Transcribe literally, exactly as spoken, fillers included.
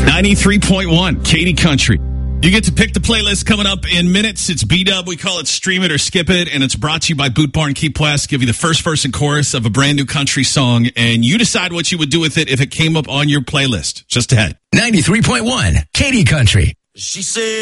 ninety-three point one, Katy Country. You get to pick the playlist coming up in minutes. It's B-Dub. We call it Stream It or Skip It, and it's brought to you by Boot Barn Keep West. Give you the first verse and chorus of a brand new country song, and you decide what you would do with it if it came up on your playlist. Just ahead. ninety-three point one, Katy Country. She said